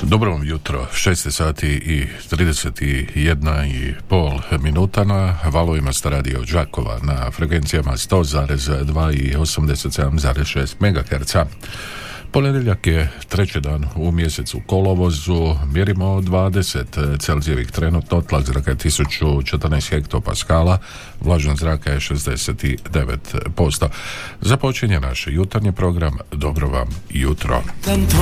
Dobro vam jutro, 6 sati i 31,5 minuta na valovima sta radio Đakova na frekvencijama 100,2 i 87,6 MHz. Ponedjeljak je treći dan u mjesecu kolovozu, mjerimo 20 Celzijevih trenutno, tlak zraka je 1014 hektopaskala, vlažnost zraka je 69%. Započinje naš jutarnji program. Dobro vam jutro.